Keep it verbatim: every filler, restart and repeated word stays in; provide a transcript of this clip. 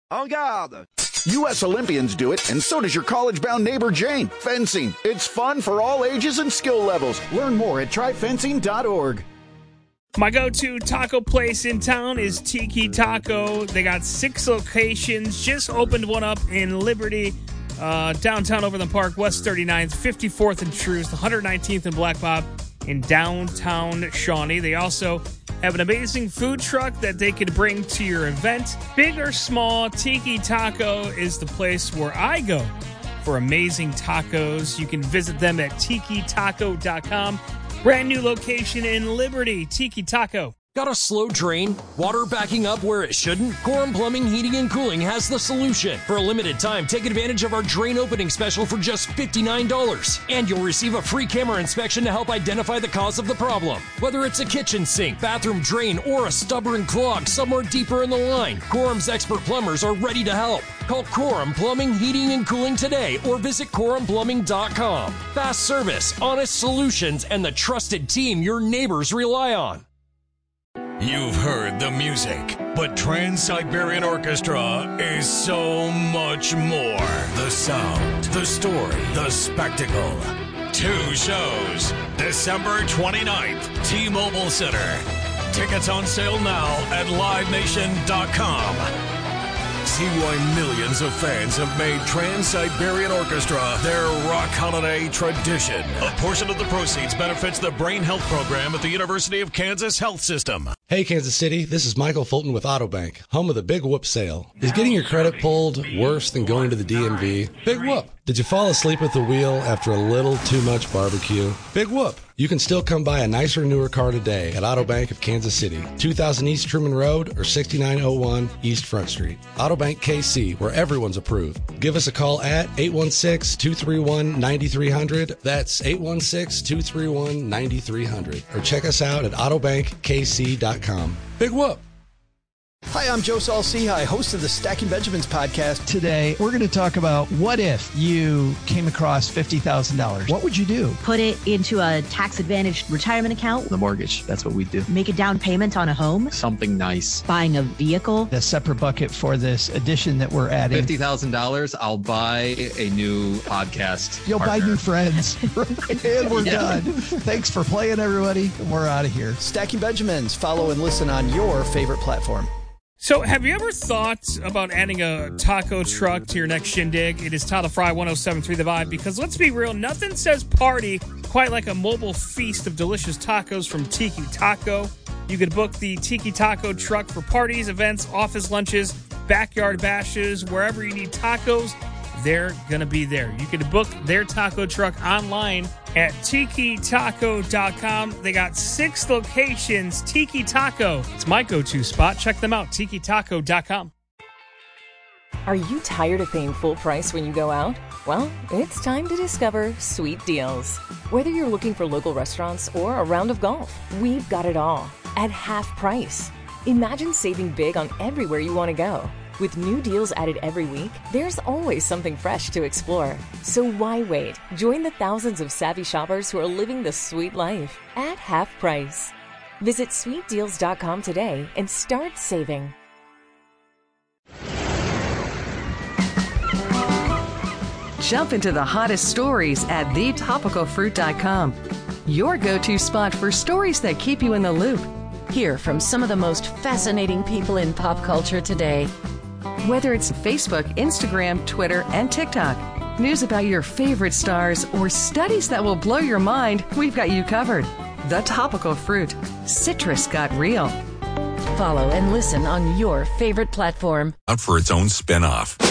En garde! U S Olympians do it, and so does your college-bound neighbor Jane. Fencing. It's fun for all ages and skill levels. Learn more at try fencing dot org. My go-to taco place in town is Tiki Taco. They got six locations. Just opened one up in Liberty, uh, downtown Overland Park, West thirty-ninth, fifty-fourth and Troost, one hundred nineteenth and Black Bob in downtown Shawnee. They also have an amazing food truck that they could bring to your event. Big or small, Tiki Taco is the place where I go for amazing tacos. You can visit them at tiki taco dot com. Brand new location in Liberty, Tiki Taco. Got a slow drain? Water backing up where it shouldn't? Coram Plumbing, Heating, and Cooling has the solution. For a limited time, take advantage of our drain opening special for just fifty-nine dollars. And you'll receive a free camera inspection to help identify the cause of the problem. Whether it's a kitchen sink, bathroom drain, or a stubborn clog somewhere deeper in the line, Coram's expert plumbers are ready to help. Call Coram Plumbing, Heating, and Cooling today or visit coram plumbing dot com. Fast service, honest solutions, and the trusted team your neighbors rely on. You've heard the music, but Trans-Siberian Orchestra is so much more. The sound, the story, the spectacle. Two shows, December twenty-ninth, T-Mobile Center. Tickets on sale now at live nation dot com. See why millions of fans have made Trans-Siberian Orchestra their rock holiday tradition. A portion of the proceeds benefits the Brain Health Program at the University of Kansas Health System. Hey, Kansas City, this is Michael Fulton with Autobank, home of the Big Whoop sale. Is getting your credit pulled worse than going to the D M V? Big Whoop. Did you fall asleep at the wheel after a little too much barbecue? Big Whoop. You can still come buy a nicer, newer car today at Autobank of Kansas City, two thousand East Truman Road or sixty-nine oh one East Front Street. Autobank K C, where everyone's approved. Give us a call at eight one six, two three one, nine three zero zero. That's eight one six, two three one, nine three zero zero. Or check us out at autobank k c dot com. Big Whoop. Hi, I'm Joe Saul-Sehy, host of the Stacking Benjamins podcast. Today, we're going to talk about what if you came across fifty thousand dollars. What would you do? Put it into a tax-advantaged retirement account. The mortgage, that's what we do. Make a down payment on a home. Something nice. Buying a vehicle. A separate bucket for this addition that we're adding. fifty thousand dollars, I'll buy a new podcast You'll partner. buy new friends. And we're Yeah. done. Thanks for playing, everybody. We're out of here. Stacking Benjamins. Follow and listen on your favorite platform. So, have you ever thought about adding a taco truck to your next shindig? It is Tyler Fry, one oh seven point three The Vibe, because let's be real, nothing says party quite like a mobile feast of delicious tacos from Tiki Taco. You could book the Tiki Taco truck for parties, events, office lunches, backyard bashes, wherever you need tacos, they're going to be there. You can book their taco truck online at tiki taco dot com. They got six locations. Tiki Taco. It's my go-to spot. Check them out, tiki taco dot com. Are you tired of paying full price when you go out? Well, it's time to discover Sweet Deals. Whether you're looking for local restaurants or a round of golf, we've got it all at half price. Imagine saving big on everywhere you want to go. With new deals added every week, there's always something fresh to explore. So why wait? Join the thousands of savvy shoppers who are living the sweet life at half price. Visit sweet deals dot com today and start saving. Jump into the hottest stories at the topical fruit dot com. Your go-to spot for stories that keep you in the loop. Hear from some of the most fascinating people in pop culture today. Whether it's Facebook, Instagram, Twitter, and TikTok, news about your favorite stars, or studies that will blow your mind, we've got you covered. The Topical Fruit. Citrus got real. Follow and listen on your favorite platform. Out for its own spin-off.